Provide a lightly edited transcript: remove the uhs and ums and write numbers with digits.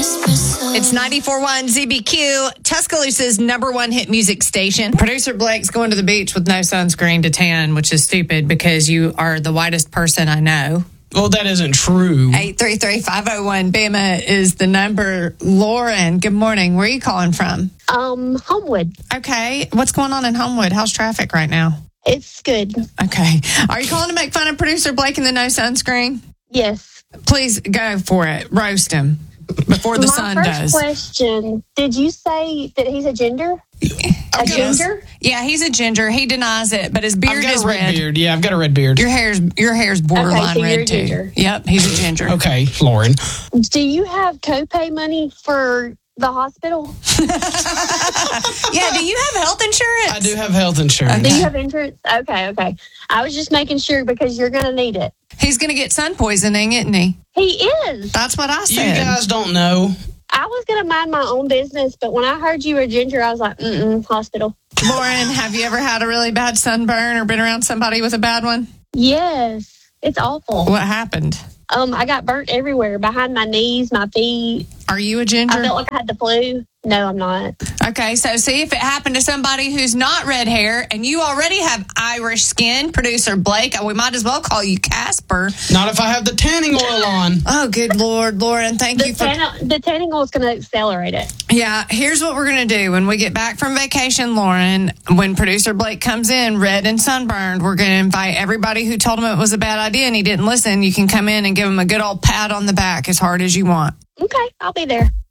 It's 94.1 ZBQ, Tuscaloosa's #1 hit music station. Producer Blake's going to the beach with no sunscreen to tan, which is stupid because you are the whitest person I know. Well, that isn't true. 833-501 Bama is the number. Lauren, good morning. Where are you calling from? Homewood. Okay. What's going on in Homewood? How's traffic right now? It's good. Okay. Are you calling to make fun of producer Blake and the no sunscreen? Yes. Please go for it. Roast him before the sun does. My first question, did you say that he's a ginger? A ginger? Yeah, he's a ginger. He denies it, but his beard is red. I've got a red beard. Yeah, I've got a red beard. Your hair's borderline so red you're a too. ginger. Yep, he's a ginger. Okay, Lauren. Do you have copay money for the hospital? Yeah, do you have health insurance? I do have health insurance. Do you have insurance? Okay. I was just making sure because you're going to need it. He's going to get sun poisoning, isn't he? He is. That's what I You said. guys don't know. I was going to mind my own business, but when I heard you were ginger, I was like, hospital. Lauren, have you ever had a really bad sunburn or been around somebody with a bad one? Yes. It's awful. What happened? I got burnt everywhere, behind my knees, my feet. Are you a ginger? I felt like I had the flu. No, I'm not. Okay, so see if it happened to somebody who's not red hair and you already have Irish skin, producer Blake, we might as well call you Casper. Not if I have the tanning oil on. Oh, good Lord, Lauren, thank you for... The tanning oil is going to accelerate it. Yeah, here's what we're going to do. When we get back from vacation, Lauren, when producer Blake comes in, red and sunburned, we're going to invite everybody who told him it was a bad idea and he didn't listen. You can come in and give him a good old pat on the back as hard as you want. Okay, I'll be there.